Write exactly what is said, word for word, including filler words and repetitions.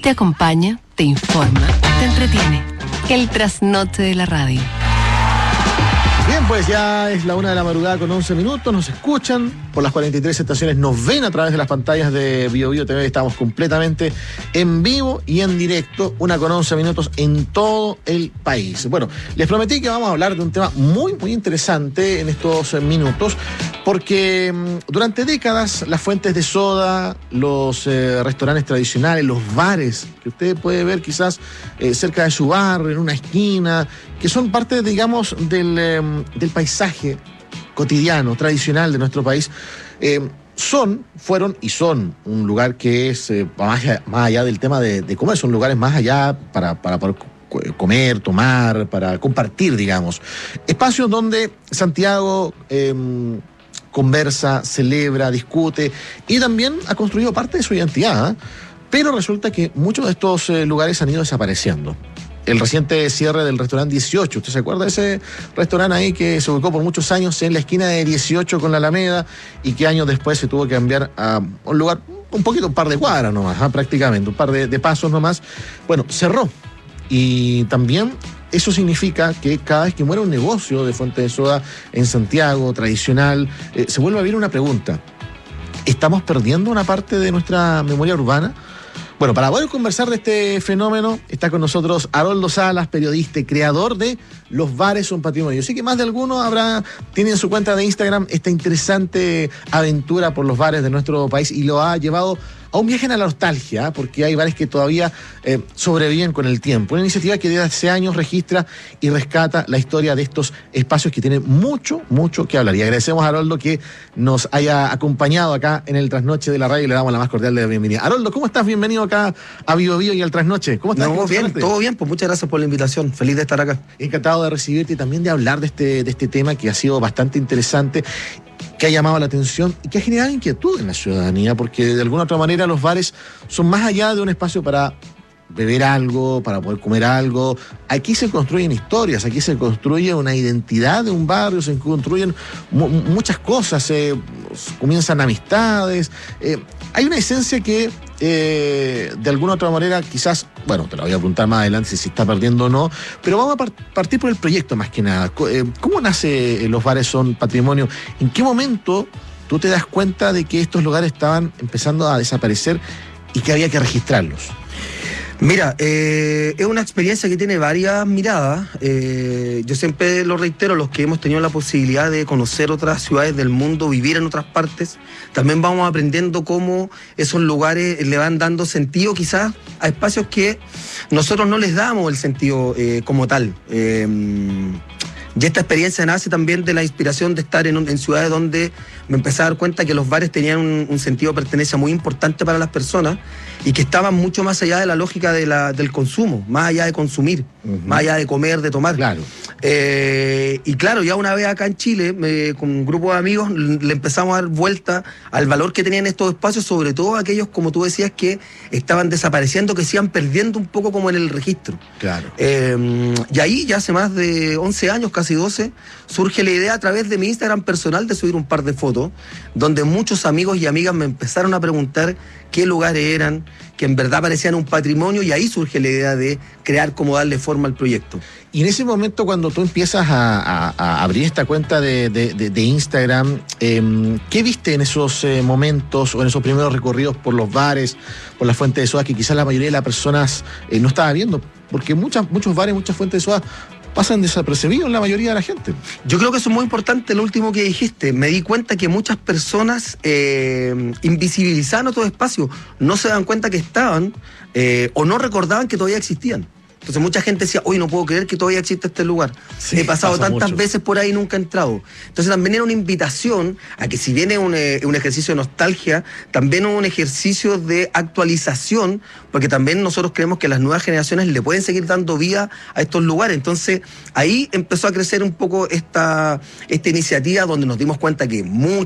Te acompaña, te informa, te entretiene. El trasnoche de la radio. Bien, pues ya es la una de la madrugada con once minutos, nos escuchan por las cuarenta y tres estaciones, nos ven a través de las pantallas de Bio Bio T V, estamos completamente en vivo y en directo, una con once minutos en todo el país. Bueno, les prometí que vamos a hablar de un tema muy, muy interesante en estos minutos, porque durante décadas las fuentes de soda, los eh, restaurantes tradicionales, los bares, que usted puede ver quizás eh, cerca de su barrio, en una esquina, que son parte, digamos, del, eh, del paisaje cotidiano, tradicional de nuestro país, eh, son, fueron y son un lugar que es eh, más, allá, más allá del tema de, de comer, son lugares más allá para, para poder comer, tomar, para compartir, digamos. Espacios donde Santiago eh, conversa, celebra, discute y también ha construido parte de su identidad, ¿eh? Pero resulta que muchos de estos eh, lugares han ido desapareciendo. El reciente cierre del restaurante dieciocho, ¿usted se acuerda de ese restaurante ahí que se ubicó por muchos años en la esquina de dieciocho con la Alameda y que años después se tuvo que cambiar a un lugar, un poquito, un par de cuadras nomás, ¿eh? prácticamente, un par de, de pasos nomás? Bueno, cerró. Y también eso significa que cada vez que muere un negocio de fuente de soda en Santiago, tradicional, eh, se vuelve a abrir una pregunta. ¿Estamos perdiendo una parte de nuestra memoria urbana? Bueno, para poder conversar de este fenómeno, está con nosotros Haroldo Salas, periodista y creador de Los Bares Son Patrimonio. Yo sé que más de alguno habrá, tiene en su cuenta de Instagram esta interesante aventura por los bares de nuestro país y lo ha llevado a un viaje en la nostalgia, porque hay bares que todavía eh, sobreviven con el tiempo. Una iniciativa que desde hace años registra y rescata la historia de estos espacios que tienen mucho, mucho que hablar. Y agradecemos a Haroldo que nos haya acompañado acá en el Trasnoche de la radio y le damos la más cordial de la bienvenida. Haroldo, ¿cómo estás? Bienvenido acá a Bio Bio y al Trasnoche. ¿Cómo estás? No, bien, todo bien, pues muchas gracias por la invitación. Feliz de estar acá. Encantado de recibirte y también de hablar de este, de este tema que ha sido bastante interesante, que ha llamado la atención y que ha generado inquietud en la ciudadanía, porque de alguna otra manera los bares son más allá de un espacio para beber algo, para poder comer algo. Aquí se construyen historias, aquí se construye una identidad de un barrio, se construyen mu- muchas cosas, eh, comienzan amistades. Eh, hay una esencia que eh, de alguna otra manera quizás, bueno, te la voy a preguntar más adelante si se está perdiendo o no, pero vamos a par- partir por el proyecto más que nada. ¿Cómo nace Los Bares Son Patrimonio? ¿En qué momento tú te das cuenta de que estos lugares estaban empezando a desaparecer y que había que registrarlos? Mira, eh, es una experiencia que tiene varias miradas. Eh, yo siempre lo reitero, los que hemos tenido la posibilidad de conocer otras ciudades del mundo, vivir en otras partes, también vamos aprendiendo cómo esos lugares le van dando sentido quizás a espacios que nosotros no les damos el sentido eh, como tal. Eh, Y esta experiencia nace también de la inspiración de estar en, en ciudades donde me empecé a dar cuenta que los bares tenían un, un sentido de pertenencia muy importante para las personas y que estaban mucho más allá de la lógica de la, del consumo, más allá de consumir, uh-huh. más allá de comer, de tomar. Claro. Eh, y claro, ya una vez acá en Chile, me, con un grupo de amigos, le empezamos a dar vuelta al valor que tenían estos espacios, sobre todo aquellos, como tú decías, que estaban desapareciendo, que se iban perdiendo un poco como en el registro. Claro. Eh, y ahí, ya hace más de once años, casi doce, surge la idea a través de mi Instagram personal de subir un par de fotos, donde muchos amigos y amigas me empezaron a preguntar qué lugares eran, que en verdad parecían un patrimonio, y ahí surge la idea de crear cómo darle forma al proyecto. Y en ese momento, cuando tú empiezas a, a, a abrir esta cuenta de, de, de, de Instagram, eh, ¿qué viste en esos eh, momentos o en esos primeros recorridos por los bares, por las fuentes de soda, que quizás la mayoría de las personas eh, no estaba viendo? Porque muchas, muchos bares, muchas fuentes de soda pasan desapercibidos en la mayoría de la gente. Yo creo que eso es muy importante, lo último que dijiste. Me di cuenta que muchas personas eh, invisibilizaban otros espacios, no se dan cuenta que estaban eh, o no recordaban que todavía existían. Entonces mucha gente decía, hoy no puedo creer que todavía existe este lugar. Sí, he pasado pasa tantas mucho. veces por ahí y nunca he entrado. Entonces también era una invitación a que, si bien es un, eh, un ejercicio de nostalgia, también es un ejercicio de actualización, porque también nosotros creemos que las nuevas generaciones le pueden seguir dando vida a estos lugares. Entonces ahí empezó a crecer un poco esta, esta iniciativa, donde nos dimos cuenta que muchos